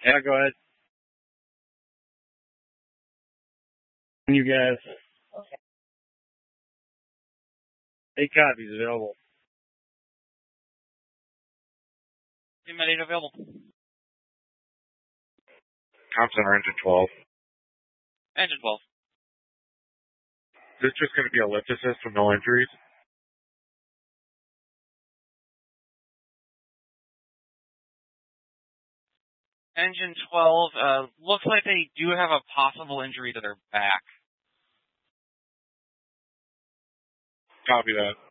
Yeah, go ahead. You guys. 8 copies available. Team at 8 available. Comp Center, engine 12. Engine 12. Is this just going to be a lift assist with no injuries? Engine 12, looks like they do have a possible injury to their back. Copy that.